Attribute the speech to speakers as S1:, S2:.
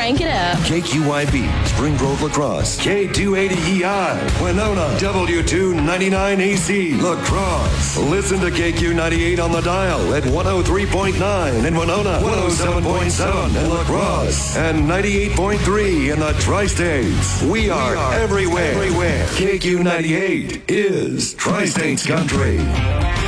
S1: Crank it up.
S2: KQIB, Spring Grove Lacrosse. K280EI, Winona. W299AC, Lacrosse. Listen to KQ98 on the dial at 103.9 in Winona, 107.7 in Lacrosse, and 98.3 in the Tri-States. We are everywhere. KQ98 is Tri-States Country.